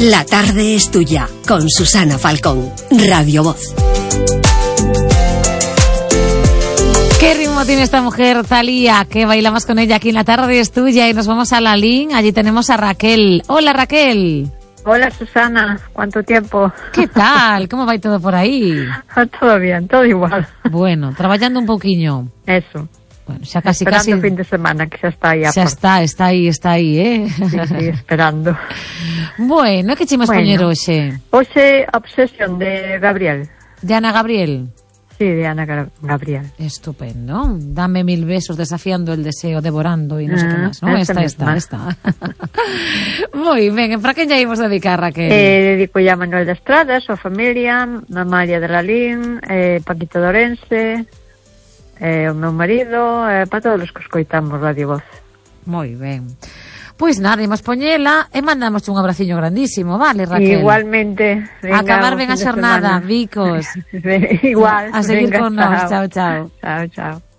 La tarde es tuya, con Susana Falcón, Radio Voz. ¿Qué ritmo tiene esta mujer, Thalía? Que bailamos con ella aquí en La tarde es tuya y nos vamos a La Lin. Allí tenemos a Raquel. Hola, Raquel. Hola, Susana. ¿Cuánto tiempo? ¿Qué tal? ¿Cómo va todo por ahí? Todo bien, todo igual. Bueno, trabajando un poquillo. Eso. Bueno, xa casi esperando o fin de semana, que xa está aí. Xa está aí, eh? Sí, esperando. Bueno, que chimos poñer hoxe? Hoxe, Obsesión, de Gabriel. De Ana Gabriel? Sí, de Ana Gabriel. Estupendo. Dame 1000 besos, desafiando el deseo, devorando y no sé qué más, ¿no? Esta. Moi ben, para quen lle imos dedicar, Raquel? Dedico ya a Manuel de Estrada, a súa familia, a María de la Lin, Paquito de Orense, o meu marido, para todos os que escoitamos Radio Voz. Moi ben. Pois nada, imos poñela e mandamos un abraciño grandísimo, vale, Raquel? Igualmente. Venga, acabar ben a xornada, bicos. Igual. A seguir venga, con nós, chao. Chao.